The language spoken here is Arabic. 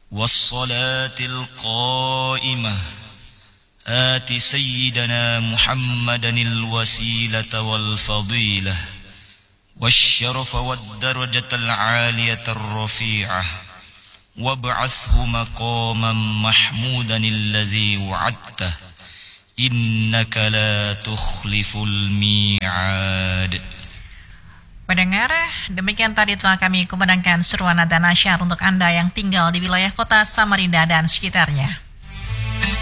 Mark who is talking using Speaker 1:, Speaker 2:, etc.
Speaker 1: والصلاة القائمة آت سيدنا محمدا الوسيلة والفضيلة والشرف والدرجة العالية الرفيعة وابعثه مقاما محمودا الذي وعدته إنك لا تخلف الميعاد.
Speaker 2: Pendengar, demikian tadi telah kami kumandangkan seruan adzan nasyar untuk Anda yang tinggal di wilayah kota Samarinda dan sekitarnya.